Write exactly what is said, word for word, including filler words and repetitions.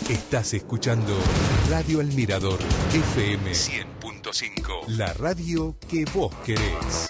Estás escuchando Radio El Mirador, F M cien punto cinco. La radio que vos querés.